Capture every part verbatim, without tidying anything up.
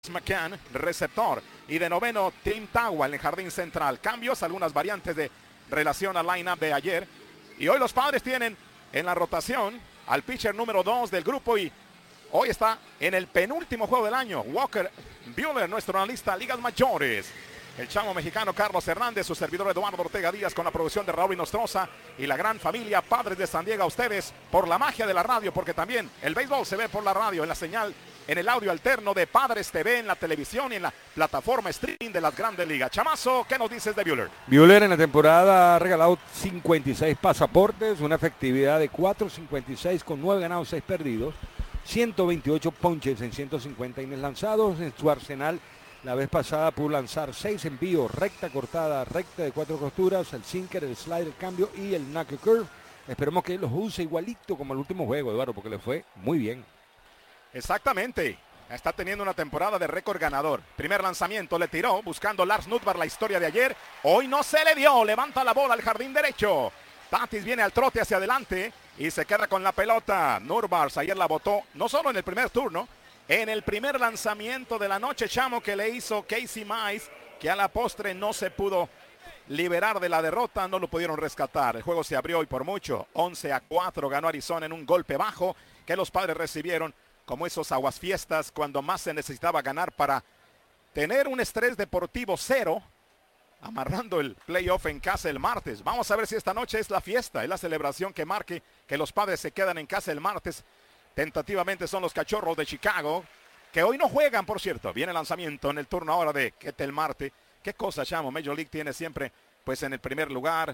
McCann, receptor. Y de noveno, Tim Tawa en el jardín central. Cambios, algunas variantes de relación al line-up de ayer. Y hoy los Padres tienen en la rotación al pitcher número dos del grupo y hoy está en el penúltimo juego del año. Walker Buehler, nuestro analista Ligas Mayores. El chamo mexicano Carlos Hernández, su servidor Eduardo Ortega Díaz con la producción de Raúl Inostroza y la gran familia Padres de San Diego a ustedes por la magia de la radio, porque también el béisbol se ve por la radio, en la señal, en el audio alterno de Padres T V, en la televisión y en la plataforma streaming de las grandes ligas. Chamazo, ¿qué nos dices de Buehler? Buehler en la temporada ha regalado cincuenta y seis pasaportes, una efectividad de cuatro cincuenta y seis con nueve ganados, seis perdidos, ciento veintiocho ponches en ciento cincuenta innings lanzados. En su arsenal la vez pasada pudo lanzar seis envíos, recta cortada, recta de cuatro costuras, el sinker, el slider, el cambio y el knuckle curve. Esperemos que los use igualito como el último juego, Eduardo, porque le fue muy bien. Exactamente. Está teniendo una temporada de récord ganador. Primer lanzamiento le tiró buscando Lars Nootbaar, la historia de ayer. Hoy no se le dio. Levanta la bola al jardín derecho. Tatis viene al trote hacia adelante y se queda con la pelota. Nootbaar ayer la botó no solo en el primer turno, en el primer lanzamiento de la noche, chamo, que le hizo Casey Mize, que a la postre no se pudo liberar de la derrota, no lo pudieron rescatar. El juego se abrió y por mucho, once a cuatro ganó Arizona en un golpe bajo que los Padres recibieron como esos aguasfiestas cuando más se necesitaba ganar para tener un estrés deportivo cero, amarrando el playoff en casa el martes. Vamos a ver si esta noche es la fiesta, es la celebración que marque que los Padres se quedan en casa el martes. Tentativamente son los Cachorros de Chicago, que hoy no juegan, por cierto. Viene el lanzamiento en el turno ahora de Ketel Marte. Qué cosa, chamo. Major League tiene siempre, pues, en el primer lugar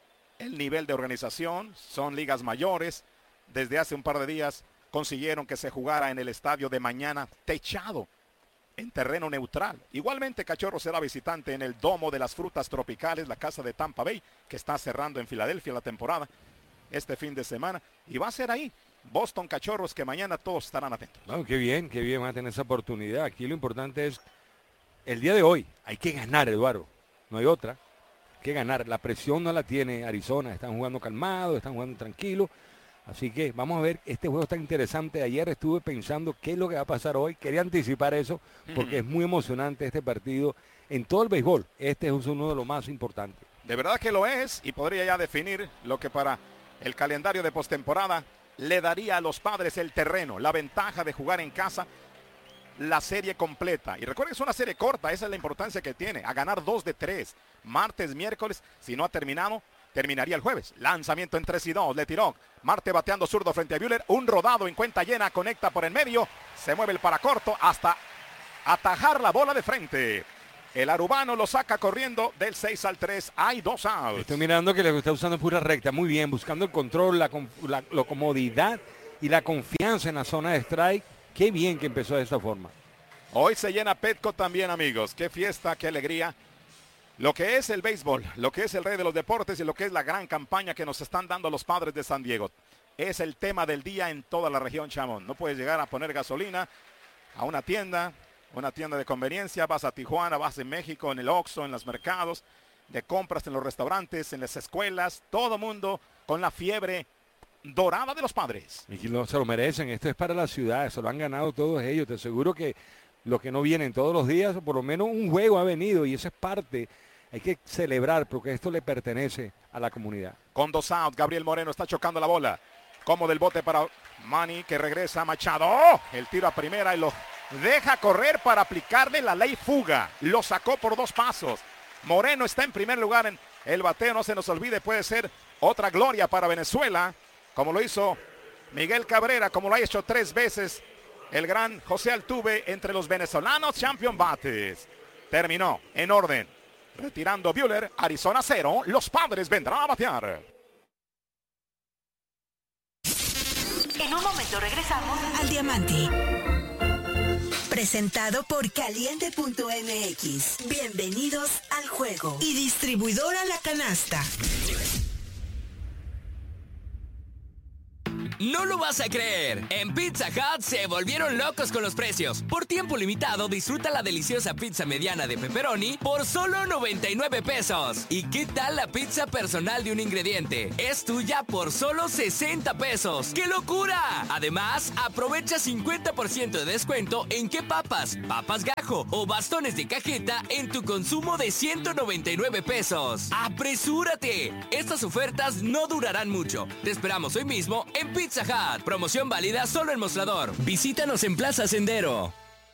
el nivel de organización. Son ligas mayores. Desde hace un par de días consiguieron que se jugara en el estadio de mañana techado, en terreno neutral. Igualmente, Cachorro será visitante en el Domo de las Frutas Tropicales, la casa de Tampa Bay, que está cerrando en Filadelfia la temporada este fin de semana. Y va a ser ahí. Boston Cachorros, que mañana todos estarán atentos. Bueno, qué bien, qué bien van a tener esa oportunidad. Aquí lo importante es el día de hoy. Hay que ganar, Eduardo. No hay otra. Hay que ganar. La presión no la tiene Arizona. Están jugando calmados, están jugando tranquilos. Así que vamos a ver. Este juego está interesante. Ayer estuve pensando qué es lo que va a pasar hoy. Quería anticipar eso porque uh-huh. es muy emocionante este partido en todo el béisbol. Este es uno de los más importantes. De verdad que lo es y podría ya definir lo que para el calendario de postemporada le daría a los Padres el terreno, la ventaja de jugar en casa, la serie completa. Y recuerden que es una serie corta, esa es la importancia que tiene, a ganar dos de tres. Martes, miércoles, si no ha terminado, terminaría el jueves. Lanzamiento en tres y dos, le tiró. Marte bateando zurdo frente a Buehler, un rodado en cuenta llena, conecta por en medio, se mueve el para corto hasta atajar la bola de frente. El arubano lo saca corriendo del seis al tres. Hay dos outs. Estoy mirando que le está usando pura recta. Muy bien, buscando el control, la, la, la comodidad y la confianza en la zona de strike. Qué bien que empezó de esta forma. Hoy se llena Petco también, amigos. Qué fiesta, qué alegría. Lo que es el béisbol, lo que es el rey de los deportes y lo que es la gran campaña que nos están dando los Padres de San Diego. Es el tema del día en toda la región, chamón. No puedes llegar a poner gasolina a una tienda. Una tienda de conveniencia, vas a Tijuana, vas en México, en el Oxxo, en los mercados, de compras en los restaurantes, en las escuelas, todo mundo con la fiebre dorada de los Padres. Y no se lo merecen, esto es para la ciudad, se lo han ganado todos ellos. Te aseguro que los que no vienen todos los días, por lo menos un juego ha venido y eso es parte. Hay que celebrar porque esto le pertenece a la comunidad. Con dos outs, Gabriel Moreno está chocando la bola. Como del bote para Manny, que regresa Machado. ¡Oh! El tiro a primera y lo deja correr para aplicarle la ley fuga. Lo sacó por dos pasos. Moreno está en primer lugar en el bateo. No se nos olvide, puede ser otra gloria para Venezuela, como lo hizo Miguel Cabrera, como lo ha hecho tres veces el gran José Altuve entre los venezolanos champion bates. Terminó en orden. Retirando Buehler, Arizona cero. Los Padres vendrán a batear. En un momento regresamos al Diamante. Presentado por Caliente punto M X. Bienvenidos al juego. Y distribuidora La Canasta. No lo vas a creer. En Pizza Hut se volvieron locos con los precios. Por tiempo limitado, disfruta la deliciosa pizza mediana de pepperoni por solo noventa y nueve pesos. ¿Y qué tal la pizza personal de un ingrediente? Es tuya por solo sesenta pesos. ¡Qué locura! Además, aprovecha cincuenta por ciento de descuento en qué papas, papas gajo o bastones de cajeta en tu consumo de ciento noventa y nueve pesos. ¡Apresúrate! Estas ofertas no durarán mucho. Te esperamos hoy mismo en Pizza Hut. Promoción válida solo en Mostrador. Visítanos en Plaza Sendero.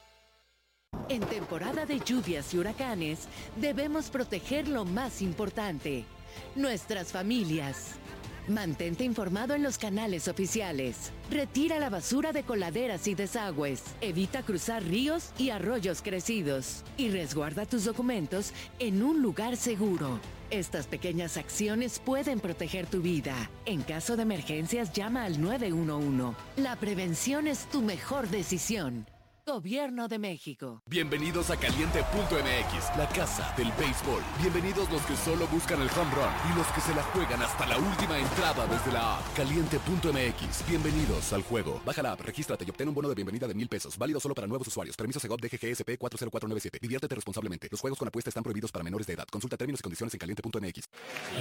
En temporada de lluvias y huracanes, debemos proteger lo más importante, nuestras familias. Mantente informado en los canales oficiales. Retira la basura de coladeras y desagües. Evita cruzar ríos y arroyos crecidos. Y resguarda tus documentos en un lugar seguro. Estas pequeñas acciones pueden proteger tu vida. En caso de emergencias, llama al nueve uno uno. La prevención es tu mejor decisión. Gobierno de México. Bienvenidos a Caliente punto M X, la casa del béisbol. Bienvenidos los que solo buscan el home run y los que se la juegan hasta la última entrada desde la app. Caliente punto M X. Bienvenidos al juego. Baja la app, regístrate y obtén un bono de bienvenida de mil pesos. Válido solo para nuevos usuarios. Permiso Segov D G G S P cuatro cero cuatro nueve siete. Diviértete responsablemente. Los juegos con apuesta están prohibidos para menores de edad. Consulta términos y condiciones en Caliente punto M X.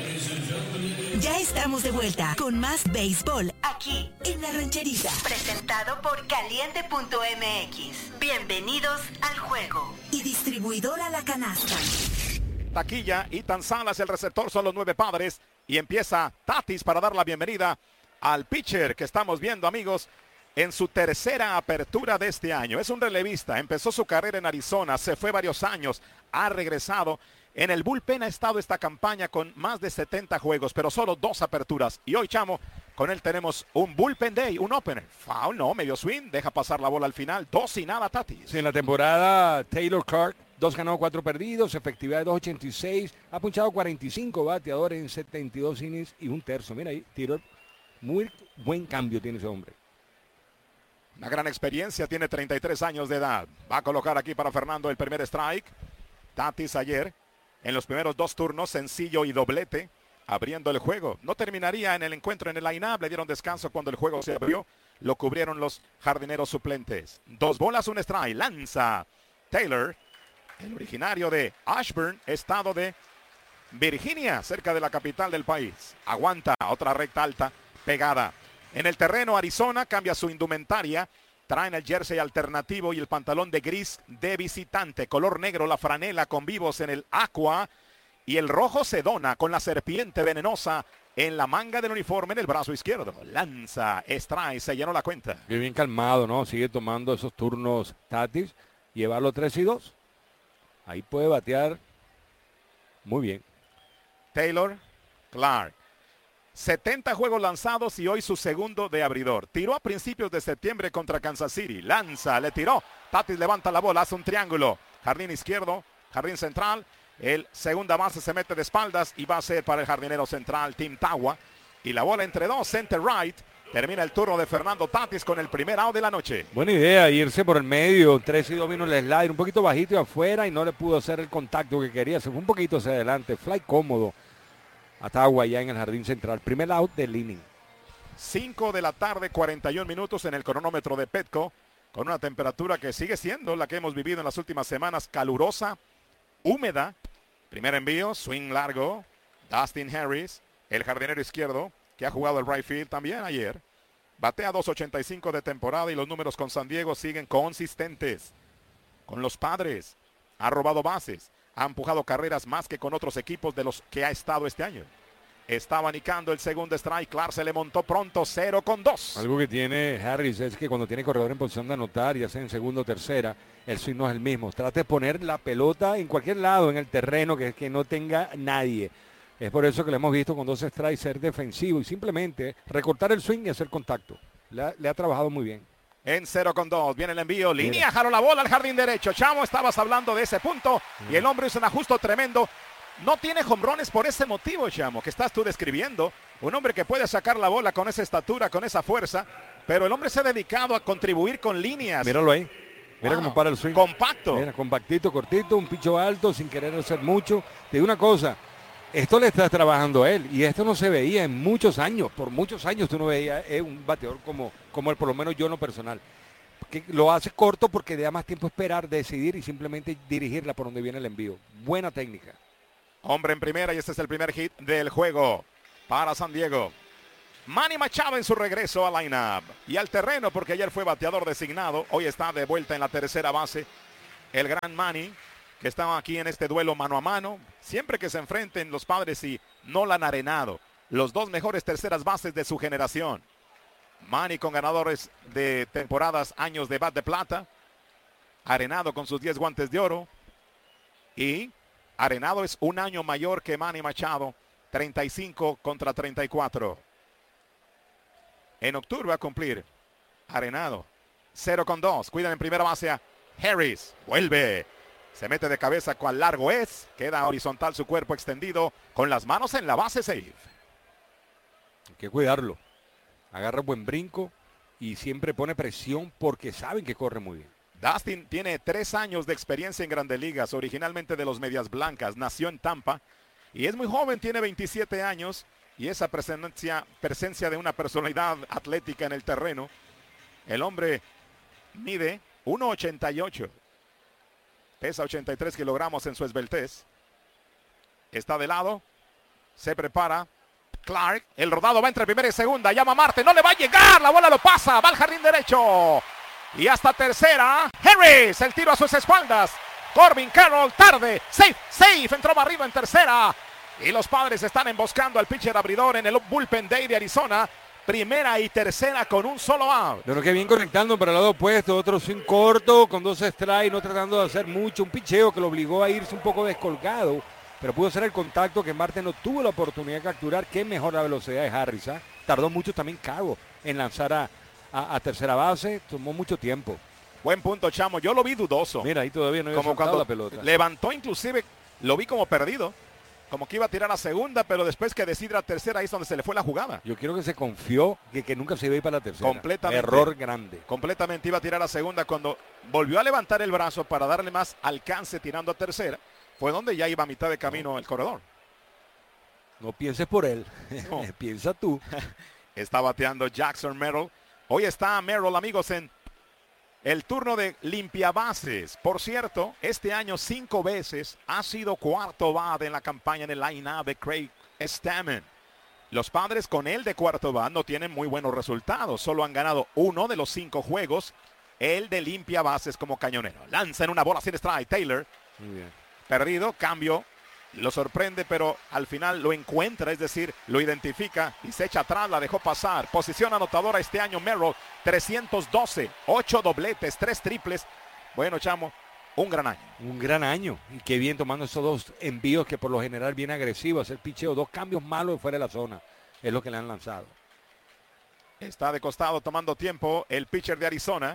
Ya estamos de vuelta con más béisbol aquí en La Rancherita. Presentado por Caliente punto M X. Bienvenidos al juego. Y distribuidora La Canasta. Taquilla y Tan Salas, el receptor, son los nueve padres. Y empieza Tatis para dar la bienvenida al pitcher que estamos viendo, amigos, en su tercera apertura de este año. Es un relevista, empezó su carrera en Arizona, se fue varios años, ha regresado. En el bullpen ha estado esta campaña con más de setenta juegos, pero solo dos aperturas. Y hoy, Chamo, con él tenemos un bullpen day, un opener. Foul, no, medio swing, deja pasar la bola al final. Dos y nada, Tatis. Sí, en la temporada, Taylor Clark, dos ganados, cuatro perdidos, efectividad de dos ochenta y seis, ha punchado cuarenta y cinco bateadores en setenta y dos innings y un tercio. Mira ahí, tiro, muy buen cambio tiene ese hombre. Una gran experiencia, tiene treinta y tres años de edad. Va a colocar aquí para Fernando el primer strike. Tatis ayer, en los primeros dos turnos, sencillo y doblete, abriendo el juego. No terminaría en el encuentro en el line-up, le dieron descanso cuando el juego se abrió. Lo cubrieron los jardineros suplentes. Dos bolas, un strike. Lanza Taylor, el originario de Ashburn, estado de Virginia, cerca de la capital del país. Aguanta, otra recta alta, pegada. En el terreno, Arizona cambia su indumentaria. Traen el jersey alternativo y el pantalón de gris de visitante. Color negro, la franela con vivos en el aqua. Y el rojo sedona con la serpiente venenosa en la manga del uniforme en el brazo izquierdo. Lanza, strike, se llenó la cuenta. Bien, bien calmado, ¿no? Sigue tomando esos turnos Tatis. Llevarlo tres y dos. Ahí puede batear muy bien. Taylor Clark. setenta juegos lanzados y hoy su segundo de abridor. Tiró a principios de septiembre contra Kansas City. Lanza, le tiró. Tatis levanta la bola, hace un triángulo. Jardín izquierdo, jardín central. El segunda base se mete de espaldas y va a ser para el jardinero central, Tim Tawa. Y la bola entre dos, center right. Termina el turno de Fernando Tatis con el primer out de la noche. Buena idea, irse por el medio. tres y dos vino el slide, un poquito bajito y afuera y no le pudo hacer el contacto que quería. Se fue un poquito hacia adelante. Fly cómodo. Atagua ya en el jardín central. Primer out del inning. cinco de la tarde, cuarenta y un minutos en el cronómetro de Petco. Con una temperatura que sigue siendo la que hemos vivido en las últimas semanas. Calurosa, húmeda. Primer envío, swing largo. Dustin Harris, el jardinero izquierdo, que ha jugado el right field también ayer. Batea dos ochenta y cinco de temporada y los números con San Diego siguen consistentes. Con los Padres, ha robado bases. Ha empujado carreras más que con otros equipos de los que ha estado este año. Está abanicando el segundo strike. Clark se le montó pronto, cero con dos. Algo que tiene Harris es que cuando tiene corredor en posición de anotar, ya sea en segundo o tercera, el swing no es el mismo. Trata de poner la pelota en cualquier lado en el terreno que, que no tenga nadie. Es por eso que le hemos visto con dos strikes ser defensivo y simplemente recortar el swing y hacer contacto. Le ha, le ha trabajado muy bien. En cero con dos, viene el envío, línea, jaló la bola al jardín derecho. Chamo, estabas hablando de ese punto y el hombre hizo un ajuste tremendo. No tiene hombrones por ese motivo, Chamo, que estás tú describiendo. Un hombre que puede sacar la bola con esa estatura, con esa fuerza, pero el hombre se ha dedicado a contribuir con líneas. Míralo ahí. Mira wow. Cómo para el swing. Compacto. Mira, compactito, cortito, un picho alto, sin querer hacer mucho. Te digo una cosa, esto le está trabajando a él y esto no se veía en muchos años. Por muchos años tú no veías eh, un bateador como, como el, por lo menos yo en lo personal. Que lo hace corto porque le da más tiempo esperar, decidir y simplemente dirigirla por donde viene el envío. Buena técnica. Hombre en primera y este es el primer hit del juego para San Diego. Manny Machado en su regreso al line-up y al terreno porque ayer fue bateador designado. Hoy está de vuelta en la tercera base. El gran Manny que estaba aquí en este duelo mano a mano. Siempre que se enfrenten los Padres y Nolan Arenado, los dos mejores terceras bases de su generación. Manny con ganadores de temporadas, años de bat de plata. Arenado con sus diez guantes de oro. Y Arenado es un año mayor que Manny Machado. treinta y cinco contra treinta y cuatro. En octubre va a cumplir Arenado. cero con dos. Cuidan en primera base a Harris. Vuelve. Se mete de cabeza cuán largo es. Queda horizontal su cuerpo extendido. Con las manos en la base safe. Hay que cuidarlo. Agarra buen brinco y siempre pone presión porque saben que corre muy bien. Dustin tiene tres años de experiencia en Grandes Ligas. Originalmente de los Medias Blancas. Nació en Tampa. Y es muy joven. Tiene veintisiete años. Y esa presencia, presencia de una personalidad atlética en el terreno. El hombre mide uno ochenta y ocho. Pesa ochenta y tres kilogramos en su esbeltez. Está de lado. Se prepara. Clark. El rodado va entre primera y segunda. Llama a Marte. No le va a llegar. La bola lo pasa. Va al jardín derecho. Y hasta tercera. Harris. El tiro a sus espaldas. Corbin Carroll. Tarde. Safe. Safe. Entró barrido en tercera. Y los Padres están emboscando al pitcher abridor en el bullpen day de Arizona. Primera y tercera con un solo out. Bueno, que bien conectando para el lado opuesto. Otro sin corto con dos strikes, no tratando de hacer mucho. Un picheo que lo obligó a irse un poco descolgado. Pero pudo hacer el contacto que Marte no tuvo la oportunidad de capturar. Qué mejor la velocidad de Harris. ¿eh? Tardó mucho también Cabo en lanzar a, a, a tercera base. Tomó mucho tiempo. Buen punto, Chamo. Yo lo vi dudoso. Mira, ahí todavía no había como cuando la pelota. Levantó inclusive, lo vi como perdido. Como que iba a tirar a segunda, pero después que decide a tercera, ahí es donde se le fue la jugada. Yo quiero que se confió que, que nunca se iba a ir para la tercera. Completamente. Error grande. Completamente iba a tirar a segunda cuando volvió a levantar el brazo para darle más alcance tirando a tercera. Fue donde ya iba a mitad de camino el corredor. No pienses por él. No. Piensa tú. Está bateando Jackson Merrill. Hoy está Merrill, amigos, en el turno de limpiabases. Por cierto, este año cinco veces ha sido cuarto bat en la campaña en el line-up de Craig Stammen. Los Padres con él de cuarto bat no tienen muy buenos resultados. Solo han ganado uno de los cinco juegos. El de limpiabases como cañonero. Lanza en una bola sin strike. Taylor. Muy bien. Perdido. Cambio. Lo sorprende, pero al final lo encuentra, es decir, lo identifica y se echa atrás, la dejó pasar. Posición anotadora este año Merrill, trescientos doce, ocho dobletes, tres triples. Bueno, Chamo, un gran año. Un gran año. Y qué bien tomando esos dos envíos que por lo general viene agresivos, hacer picheo, dos cambios malos fuera de la zona. Es lo que le han lanzado. Está de costado tomando tiempo el pitcher de Arizona.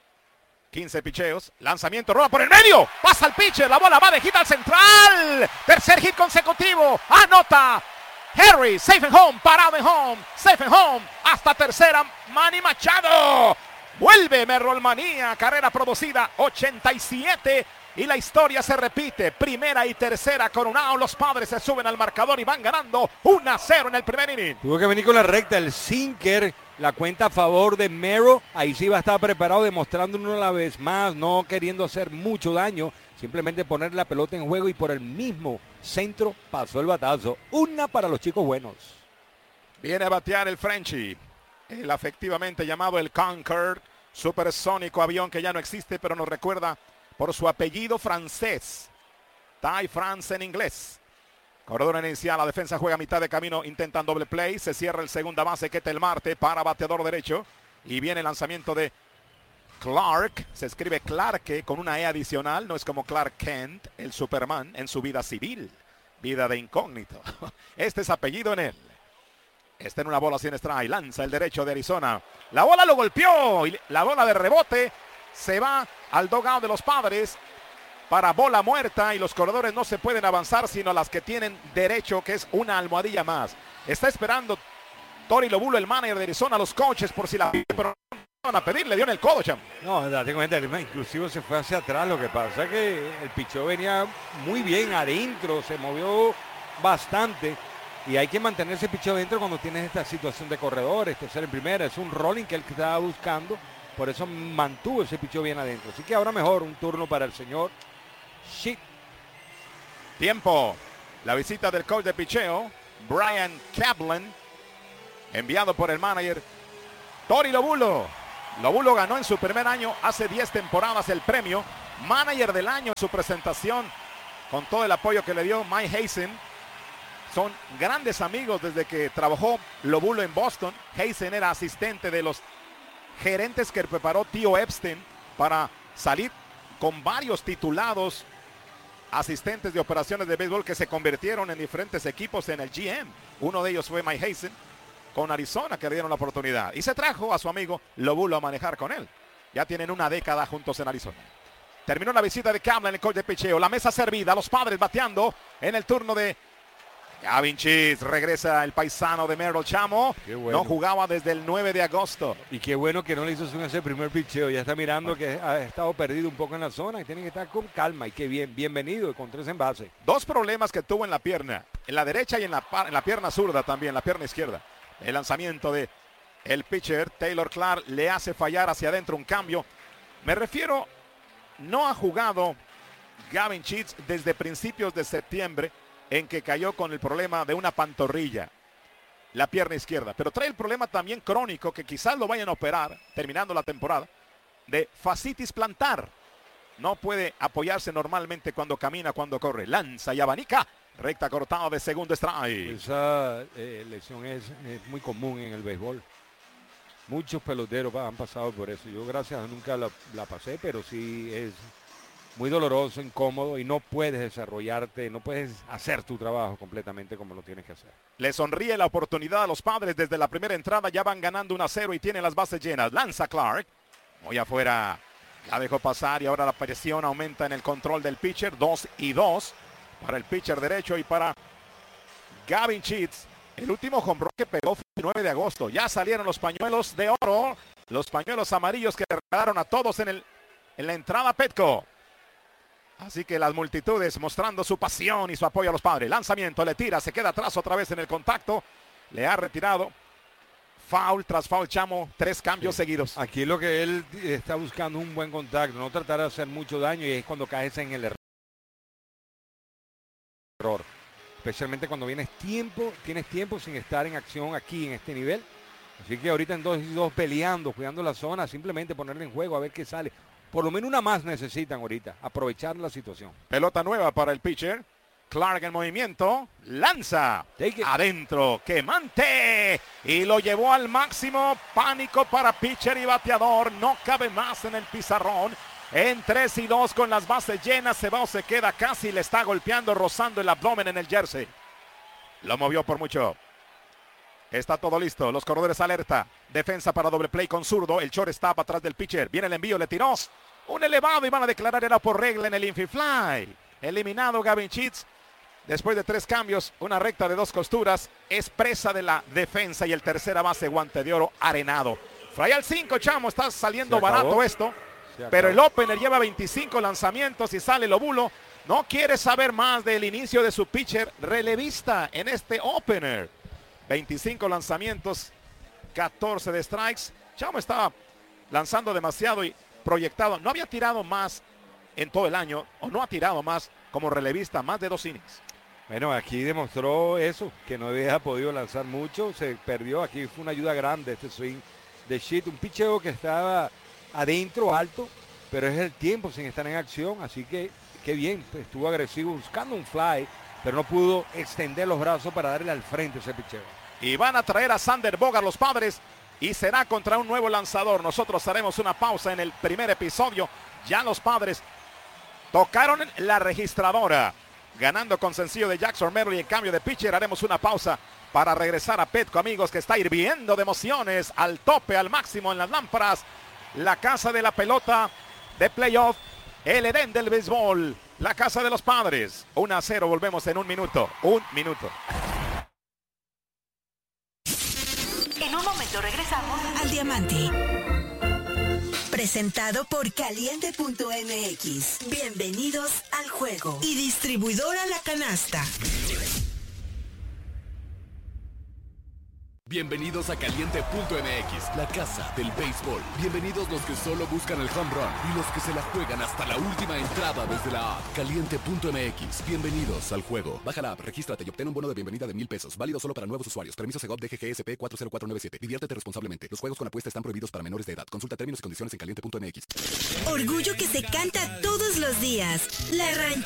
quince picheos, lanzamiento, roba por el medio, pasa el pitcher, la bola va de hit al central, tercer hit consecutivo, anota Harris, safe and home, parado en home, safe and home, hasta tercera, Manny Machado, vuelve Merrill Manía, carrera producida, ochenta y siete, y la historia se repite, primera y tercera con un out, los Padres se suben al marcador y van ganando uno a cero en el primer inning. Tuvo que venir con la recta, el sinker, la cuenta a favor de Merrill, ahí sí va a estar preparado, demostrándonos una vez más, no queriendo hacer mucho daño, simplemente poner la pelota en juego y por el mismo centro pasó el batazo. Una para los chicos buenos. Viene a batear el Frenchie, el afectivamente llamado el Concorde, supersónico avión que ya no existe, pero nos recuerda por su apellido francés, Ty France en inglés. Corredor inicial, la defensa juega a mitad de camino, intentan doble play, se cierra el segunda base, Ketel Marte para bateador derecho. Y viene el lanzamiento de Clark, se escribe Clarke con una E adicional, no es como Clark Kent, el Superman, en su vida civil, vida de incógnito. Este es apellido en él. Está en una bola sin strike, lanza el derecho de Arizona. La bola lo golpeó y la bola de rebote se va al dugout de los Padres para bola muerta y los corredores no se pueden avanzar sino las que tienen derecho, que es una almohadilla más. Está esperando Tori Lobulo, el manager de Arizona, los coaches por si la pero no van a pedir, le dio en el codo, Cham. No, date cuenta, inclusive se fue hacia atrás, lo que pasa es que el pichó venía muy bien adentro, se movió bastante y hay que mantener ese picheo dentro cuando tienes esta situación de corredores, tercera en primera, es un rolling que él estaba buscando, por eso mantuvo ese picheo bien adentro. Así que ahora mejor un turno para el señor Shit. Tiempo. La visita del coach de picheo, Brian Kaplan, enviado por el manager Tori Lobulo. Lobulo ganó en su primer año, hace diez temporadas, el premio Manager del Año en su presentación, con todo el apoyo que le dio Mike Hazen. Son grandes amigos desde que trabajó Lobulo en Boston. Hazen era asistente de los gerentes que preparó Tío Epstein para salir con varios titulados asistentes de operaciones de béisbol que se convirtieron en diferentes equipos en el G M. Uno de ellos fue Mike Hazen con Arizona, que le dieron la oportunidad. Y se trajo a su amigo Lobulo a manejar con él. Ya tienen una década juntos en Arizona. Terminó la visita de Kaplan, el coach de picheo. La mesa servida, los Padres bateando en el turno de Gavin Cheats. Regresa el paisano de Merrill Chamo. Bueno. No jugaba desde el nueve de agosto. Y qué bueno que no le hizo ese primer picheo. Ya está mirando bueno. que ha estado perdido un poco en la zona y tiene que estar con calma. Y qué bien, bienvenido con tres en base. Dos problemas que tuvo en la pierna. En la derecha y en la, en la pierna zurda también, la pierna izquierda. El lanzamiento de el pitcher Taylor Clark le hace fallar hacia adentro un cambio. Me refiero, no ha jugado Gavin Cheats desde principios de septiembre, en que cayó con el problema de una pantorrilla, la pierna izquierda. Pero trae el problema también crónico, que quizás lo vayan a operar, terminando la temporada, de fascitis plantar. No puede apoyarse normalmente cuando camina, cuando corre. Lanza y abanica. Recta cortada de segundo strike. Esa eh, lesión es, es muy común en el béisbol. Muchos peloteros han pasado por eso. Yo gracias a Dios nunca la, la pasé, pero sí es muy doloroso, incómodo y no puedes desarrollarte, no puedes hacer tu trabajo completamente como lo tienes que hacer. Le sonríe la oportunidad a los Padres desde la primera entrada, ya van ganando uno a cero y tienen las bases llenas. Lanza Clark, muy afuera, la dejó pasar y ahora la presión aumenta en el control del pitcher. Dos y dos para el pitcher derecho y para Gavin Cheats. El último home run que pegó fue el nueve de agosto. Ya salieron los pañuelos de oro, los pañuelos amarillos que regalaron a todos en, el, en la entrada Petco. Así que las multitudes mostrando su pasión y su apoyo a los Padres. Lanzamiento, le tira, se queda atrás otra vez en el contacto. Le ha retirado. Foul tras foul, Chamo. Tres cambios sí. seguidos. Aquí lo que él está buscando un buen contacto. No tratar de hacer mucho daño y es cuando caes en el error. Especialmente cuando vienes tiempo, tienes tiempo sin estar en acción aquí en este nivel. Así que ahorita en dos y dos peleando, cuidando la zona, simplemente ponerle en juego a ver qué sale. Por lo menos una más necesitan ahorita, aprovechar la situación. Pelota nueva para el pitcher. Clark en movimiento, lanza, adentro, quemante, y lo llevó al máximo. Pánico para pitcher y bateador, no cabe más en el pizarrón. En tres y dos con las bases llenas, se va o se queda, casi le está golpeando, rozando el abdomen en el jersey. Lo movió por mucho. Está todo listo, los corredores alerta. Defensa para doble play con zurdo. El shortstop atrás del pitcher. Viene el envío, le tiró. Un elevado y van a declarar era por regla en el infield fly. Eliminado Gavin Cheats. Después de tres cambios, una recta de dos costuras. Es presa de la defensa y el tercera base, guante de oro, Arenado. Fly al cinco, Chamo. Está saliendo barato esto. Pero el opener lleva veinticinco lanzamientos y sale Lobulo. No quiere saber más del inicio de su pitcher relevista en este opener. veinticinco lanzamientos, catorce de strikes. Chamo estaba lanzando demasiado y proyectado. No había tirado más en todo el año, o no ha tirado más como relevista, más de dos innings. Bueno, aquí demostró eso, que no había podido lanzar mucho. Se perdió, aquí fue una ayuda grande este swing de Shit. Un picheo que estaba adentro, alto, pero es el tiempo sin estar en acción. Así que, qué bien, estuvo agresivo buscando un fly, pero no pudo extender los brazos para darle al frente ese picheo. Y van a traer a Sander Bogart los Padres y será contra un nuevo lanzador. Nosotros haremos una pausa en el primer episodio. Ya los Padres tocaron la registradora, ganando con sencillo de Jackson Merrill y en cambio de pitcher. Haremos una pausa para regresar a Petco, amigos, que está hirviendo de emociones al tope, al máximo en las lámparas. La casa de la pelota de playoff, el Edén del béisbol, la casa de los Padres. uno a cero, volvemos en un minuto. Un minuto. En un momento regresamos al Diamante. Presentado por Caliente punto M X. Bienvenidos al juego. Y distribuidora La Canasta. Bienvenidos a Caliente punto M X, la casa del béisbol. Bienvenidos los que solo buscan el home run y los que se la juegan hasta la última entrada desde la app. Caliente punto M X, bienvenidos al juego. Baja la app, regístrate y obtén un bono de bienvenida de mil pesos. Válido solo para nuevos usuarios. Permiso Segov D G G S P cuatro cero cuatro nueve siete. Diviértete responsablemente. Los juegos con apuesta están prohibidos para menores de edad. Consulta términos y condiciones en Caliente punto M X. Orgullo que se canta todos los días. La Rancherita.